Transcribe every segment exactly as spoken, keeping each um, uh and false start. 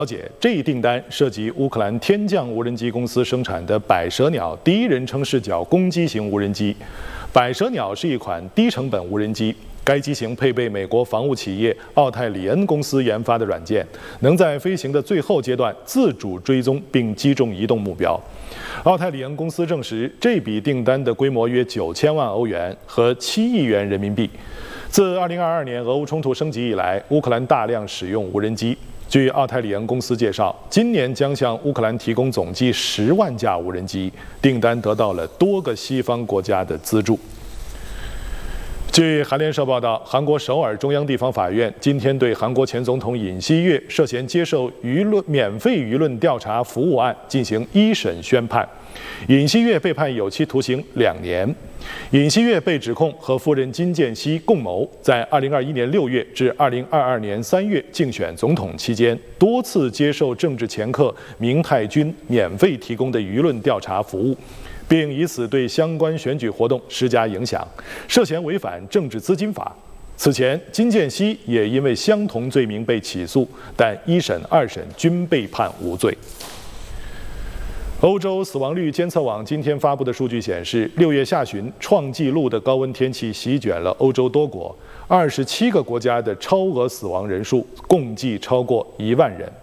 了解，这一订单涉及乌克兰天降无人机公司生产的百舌鸟第一人称视角攻击型无人机。百舌鸟是一款低成本无人机，该机型配备美国防务企业奥泰里恩公司研发的软件，能在飞行的最后阶段自主追踪并击中移动目标。奥泰里恩公司证实，这笔订单的规模约九千万欧元和七亿元人民币。自二零二二年俄乌冲突升级以来，乌克兰大量使用无人机。据奥泰里恩公司介绍，今年将向乌克兰提供总计十万架无人机，订单得到了多个西方国家的资助。据韩联社报道，韩国首尔中央地方法院今天对韩国前总统尹锡悦涉嫌接受舆论免费舆论调查服务案进行一审宣判，尹锡悦被判有期徒刑两年。尹锡悦被指控和夫人金建熙共谋，在二零二一年六月至二零二二年三月竞选总统期间，多次接受政治掮客明泰君免费提供的舆论调查服务，并以此对相关选举活动施加影响，涉嫌违反政治资金法。此前，金建熙也因为相同罪名被起诉，但一审、二审均被判无罪。欧洲死亡率监测网今天发布的数据显示，六月下旬创纪录的高温天气席卷了欧洲多国，二十七个国家的超额死亡人数共计超过一万人。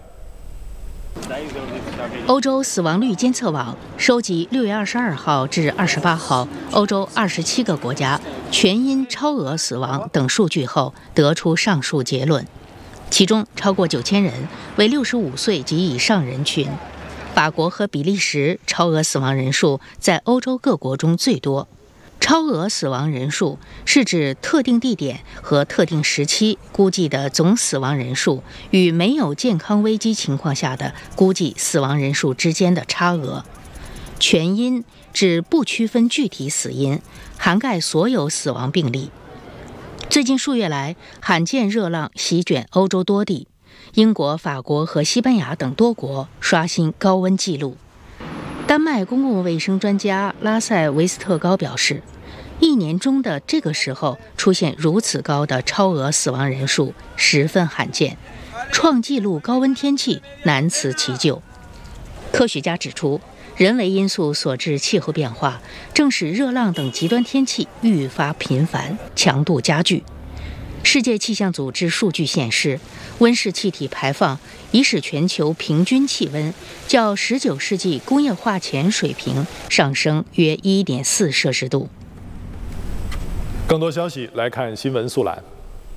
欧洲死亡率监测网收集六月二十二号至二十八号欧洲二十七个国家全因超额死亡等数据后，得出上述结论，其中超过九千人为六十五岁及以上人群。法国和比利时超额死亡人数在欧洲各国中最多。超额死亡人数是指特定地点和特定时期估计的总死亡人数与没有健康危机情况下的估计死亡人数之间的差额。全因指不区分具体死因，涵盖所有死亡病例。最近数月来，罕见热浪席卷欧洲多地，英国、法国和西班牙等多国刷新高温纪录。丹麦公共卫生专家拉塞维斯特高表示，一年中的这个时候出现如此高的超额死亡人数十分罕见，创纪录高温天气难辞其咎。科学家指出，人为因素所致气候变化正使热浪等极端天气愈发频繁，强度加剧。世界气象组织数据显示，温室气体排放已使全球平均气温较十九世纪工业化前水平上升约 一点四摄氏度。 更多消息来看新闻速览。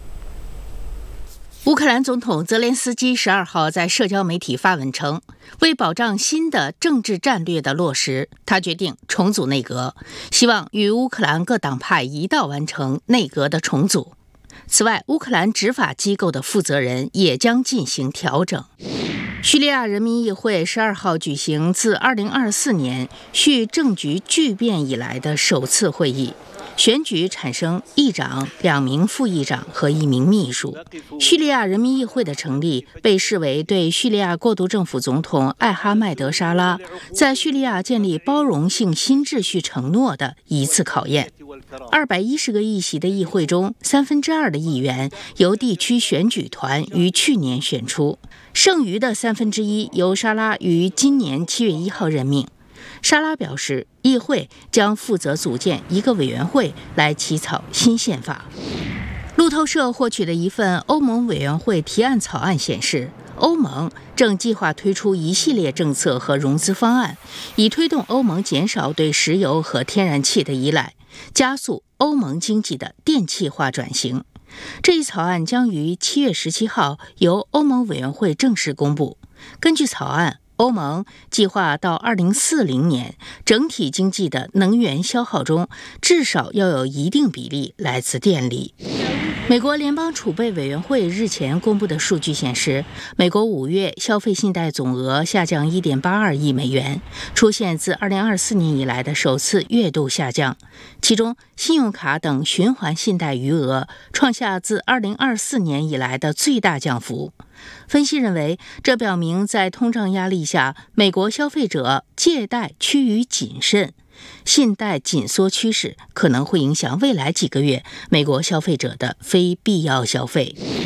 乌克兰总统泽连斯基十二号在社交媒体发文称，为保障新的政治战略的落实，他决定重组内阁，希望与乌克兰各党派一道完成内阁的重组。此外，乌克兰执法机构的负责人也将进行调整。叙利亚人民议会十二号举行自二零二四年叙政局巨变以来的首次会议，选举产生议长、两名副议长和一名秘书。叙利亚人民议会的成立被视为对叙利亚过渡政府总统艾哈迈德·沙拉在叙利亚建立包容性新秩序承诺的一次考验。二百一十个议席的议会中，三分之二的议员由地区选举团于去年选出，剩余的三分之一由沙拉于今年七月一号任命。沙拉表示，议会将负责组建一个委员会来起草新宪法。路透社获取的一份欧盟委员会提案草案显示，欧盟正计划推出一系列政策和融资方案，以推动欧盟减少对石油和天然气的依赖，加速欧盟经济的电气化转型。这一草案将于七月十七号由欧盟委员会正式公布。根据草案，欧盟计划到二零四零年，整体经济的能源消耗中至少要有一定比例来自电力。美国联邦储备委员会日前公布的数据显示，美国五月消费信贷总额下降 一点八二亿美元，出现自二零二四年以来的首次月度下降。其中，信用卡等循环信贷余额创下自二零二四年以来的最大降幅。分析认为，这表明在通胀压力下，美国消费者借贷趋于谨慎。信贷紧缩趋势可能会影响未来几个月美国消费者的非必要消费。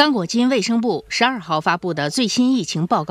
刚果金卫生部十二号发布的最新疫情报告